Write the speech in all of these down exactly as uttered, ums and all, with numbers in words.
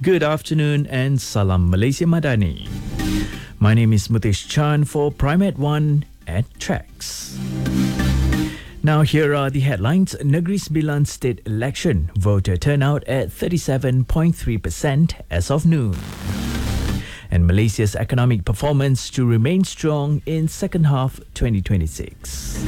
Good afternoon and Salam Malaysia Madani. My name is Mutesh Chan for Prime at one at Trax. Now here are the headlines. Negeri Sembilan state election. Voter turnout at thirty-seven point three percent as of noon. And Malaysia's economic performance to remain strong in second half twenty twenty-six.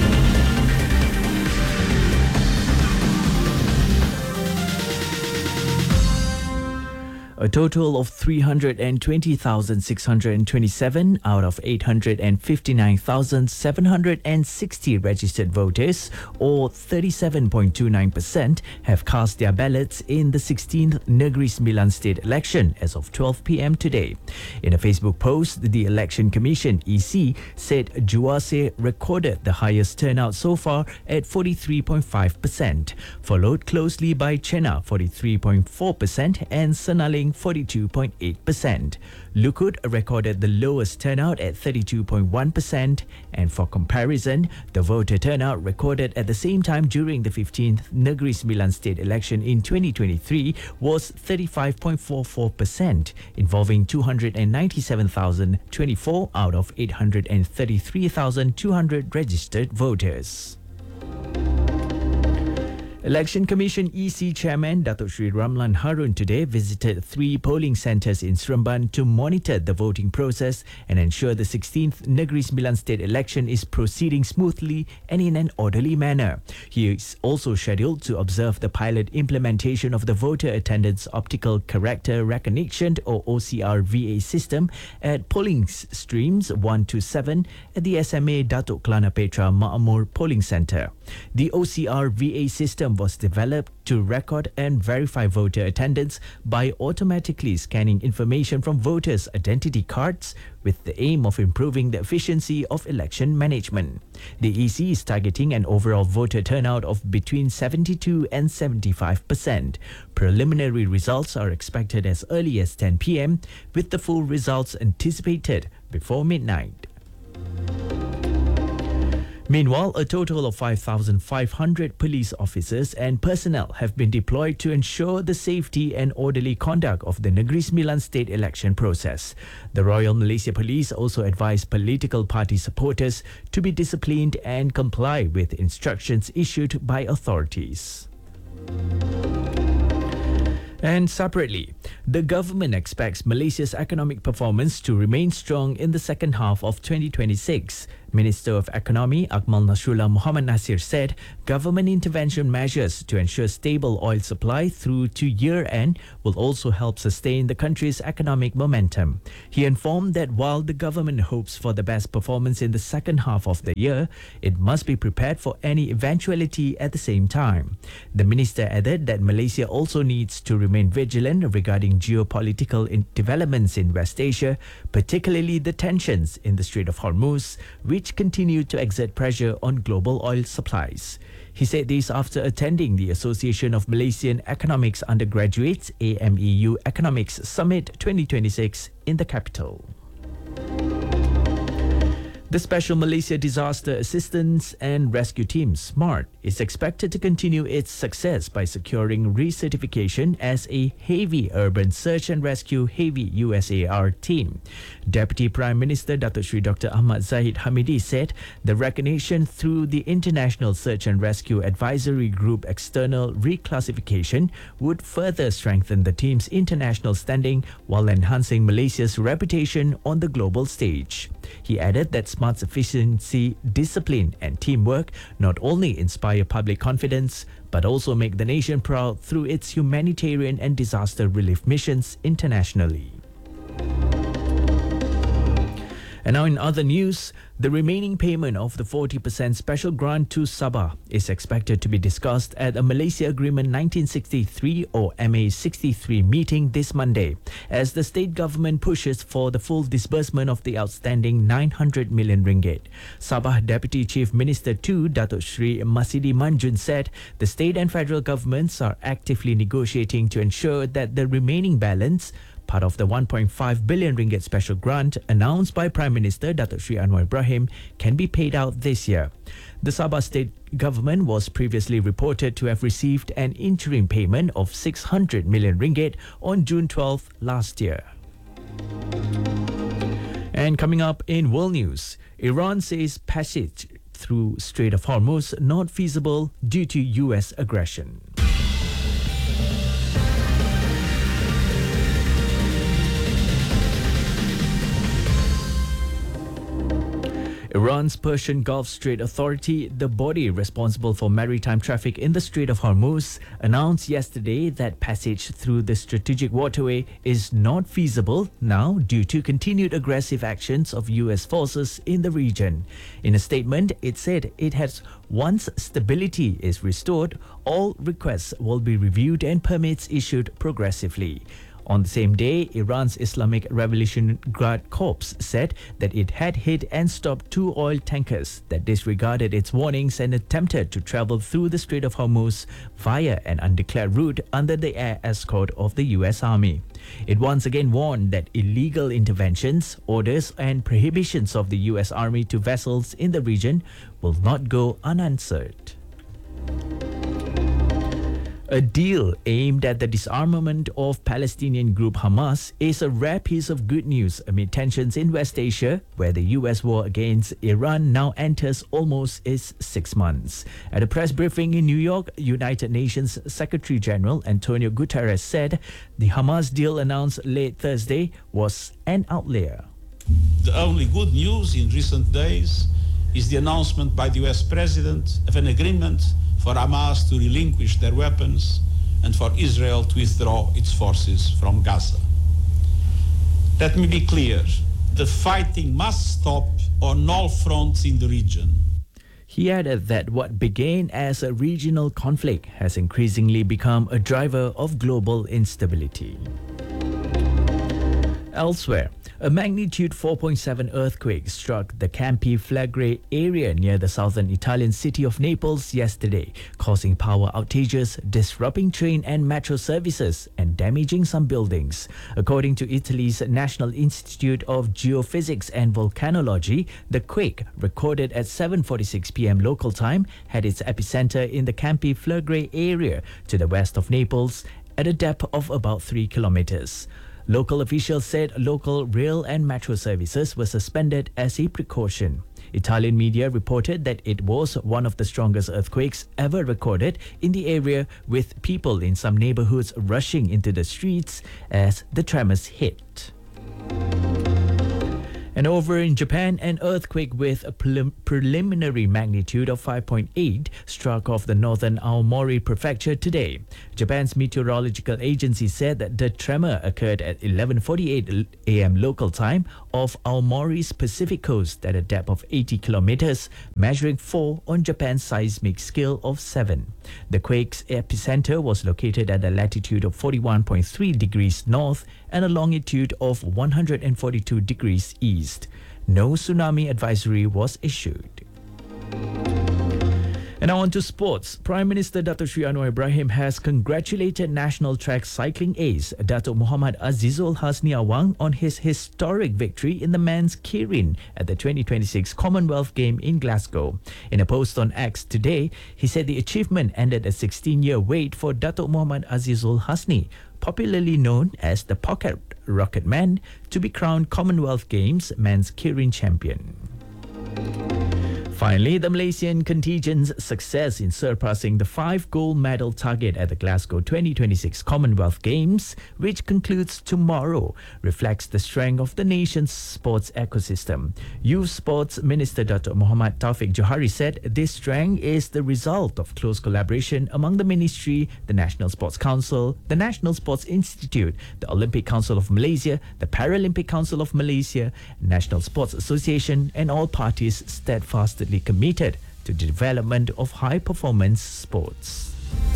A total of three hundred twenty thousand six hundred twenty-seven out of eight hundred fifty-nine thousand seven hundred sixty registered voters, or thirty-seven point two nine percent, have cast their ballots in the sixteenth Negeri Sembilan state election as of twelve p m today. In a Facebook post, the Election Commission E C said Juwase recorded the highest turnout so far at forty-three point five percent, followed closely by Chennai forty-three point four percent and Senaling forty-two point eight percent. Lukut recorded the lowest turnout at thirty-two point one percent, and for comparison, the voter turnout recorded at the same time during the fifteenth Negeri Sembilan state election in twenty twenty-three was thirty-five point four four percent, involving two hundred ninety-seven thousand twenty-four out of eight hundred thirty-three thousand two hundred registered voters. Election Commission E C Chairman Datuk Sri Ramlan Harun today visited three polling centres in Seremban to monitor the voting process and ensure the sixteenth Negeri Sembilan state election is proceeding smoothly and in an orderly manner. He is also scheduled to observe the pilot implementation of the voter attendance optical character recognition or O C R V A system at polling streams one to seven at the S M A Datuk Kelana Petra Ma'amur polling centre. The O C R V A system was developed to record and verify voter attendance by automatically scanning information from voters' identity cards with the aim of improving the efficiency of election management. The E C is targeting an overall voter turnout of between seventy-two and seventy-five percent. Preliminary results are expected as early as ten p m, with the full results anticipated before midnight. Meanwhile, a total of five thousand five hundred police officers and personnel have been deployed to ensure the safety and orderly conduct of the Negeri Sembilan state election process. The Royal Malaysia Police also advised political party supporters to be disciplined and comply with instructions issued by authorities. And separately, the government expects Malaysia's economic performance to remain strong in the second half of twenty twenty-six. Minister of Economy Akmal Nasrullah Muhammad Nasir said government intervention measures to ensure stable oil supply through to year-end will also help sustain the country's economic momentum. He informed that while the government hopes for the best performance in the second half of the year, it must be prepared for any eventuality at the same time. The minister added that Malaysia also needs to remain vigilant regarding geopolitical in developments in West Asia, particularly the tensions in the Strait of Hormuz, which continue to exert pressure on global oil supplies. He said this after attending the Association of Malaysian Economics Undergraduates A M E U Economics Summit twenty twenty-six in the capital. The Special Malaysia Disaster Assistance and Rescue Team, SMART, is expected to continue its success by securing recertification as a Heavy Urban Search and Rescue Heavy U S A R team. Deputy Prime Minister Datuk Sri Doctor Ahmad Zahid Hamidi said the recognition through the International Search and Rescue Advisory Group external reclassification would further strengthen the team's international standing while enhancing Malaysia's reputation on the global stage. He added that SMART's efficiency, discipline and teamwork not only inspire public confidence but also make the nation proud through its humanitarian and disaster relief missions internationally. And now in other news, the remaining payment of the forty percent special grant to Sabah is expected to be discussed at a Malaysia Agreement nineteen sixty-three or M A sixty-three meeting this Monday, as the state government pushes for the full disbursement of the outstanding nine hundred million ringgit. Sabah Deputy Chief Minister two, Datuk Sri Masidi Manjun, said the state and federal governments are actively negotiating to ensure that the remaining balance part of the one point five billion ringgit special grant announced by Prime Minister Datuk Sri Anwar Ibrahim can be paid out this year. The Sabah state government was previously reported to have received an interim payment of six hundred million ringgit on June twelfth last year. And coming up in world news, Iran says passage through Strait of Hormuz not feasible due to U S aggression. Iran's Persian Gulf Strait Authority, the body responsible for maritime traffic in the Strait of Hormuz, announced yesterday that passage through the strategic waterway is not feasible now due to continued aggressive actions of U S forces in the region. In a statement, it said it has once stability is restored, all requests will be reviewed and permits issued progressively. On the same day, Iran's Islamic Revolution Guard Corps said that it had hit and stopped two oil tankers that disregarded its warnings and attempted to travel through the Strait of Hormuz via an undeclared route under the air escort of the U S Army. It once again warned that illegal interventions, orders and prohibitions of the U S Army to vessels in the region will not go unanswered. A deal aimed at the disarmament of Palestinian group Hamas is a rare piece of good news amid tensions in West Asia, where the U S war against Iran now enters almost its six months. At a press briefing in New York, United Nations Secretary General Antonio Guterres said the Hamas deal announced late Thursday was an outlier. The only good news in recent days is the announcement by the U S President of an agreement for Hamas to relinquish their weapons and for Israel to withdraw its forces from Gaza. Let me be clear, the fighting must stop on all fronts in the region. He added that what began as a regional conflict has increasingly become a driver of global instability. Elsewhere, a magnitude four point seven earthquake struck the Campi Flegrei area near the southern Italian city of Naples yesterday, causing power outages, disrupting train and metro services, and damaging some buildings. According to Italy's National Institute of Geophysics and Volcanology, the quake, recorded at seven forty-six p m local time, had its epicenter in the Campi Flegrei area to the west of Naples at a depth of about three kilometers. Local officials said local rail and metro services were suspended as a precaution. Italian media reported that it was one of the strongest earthquakes ever recorded in the area, with people in some neighborhoods rushing into the streets as the tremors hit. And over in Japan, an earthquake with a prelim- preliminary magnitude of five point eight struck off the northern Aomori prefecture today. Japan's meteorological agency said that the tremor occurred at eleven forty-eight a m local time off Aomori's Pacific coast at a depth of eighty kilometers, measuring four on Japan's seismic scale of seven. The quake's epicenter was located at a latitude of forty-one point three degrees north and a longitude of one hundred forty-two degrees east. No tsunami advisory was issued. And now on to sports. Prime Minister Datuk Sri Anwar Ibrahim has congratulated national track cycling ace Datuk Muhammad Azizul Hasni Awang on his historic victory in the men's keirin at the twenty twenty-six Commonwealth Games in Glasgow. In a post on X today, he said the achievement ended a sixteen-year wait for Datuk Muhammad Azizul Hasni, popularly known as the Pocket Rocket Man, to be crowned Commonwealth Games men's keirin champion. Finally, the Malaysian contingent's success in surpassing the five gold medal target at the Glasgow twenty twenty-six Commonwealth Games, which concludes tomorrow, reflects the strength of the nation's sports ecosystem. Youth Sports Minister Datuk Muhammad Taufik Johari said this strength is the result of close collaboration among the Ministry, the National Sports Council, the National Sports Institute, the Olympic Council of Malaysia, the Paralympic Council of Malaysia, National Sports Association, and all parties steadfastly committed to the development of high-performance sports.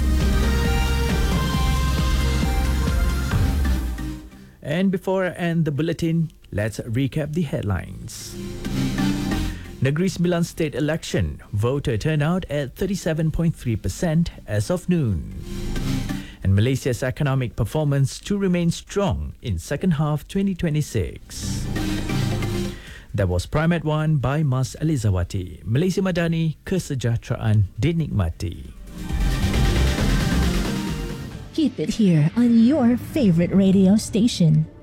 And before I end the bulletin, let's recap the headlines. Negeri Sembilan state election, voter turnout at thirty-seven point three percent as of noon. and Malaysia's economic performance to remain strong in second half twenty twenty-six. That was Prime at one by Mas Elizawati. Malaysia Madani, kesejahteraan dinikmati. Keep it here on your favorite radio station.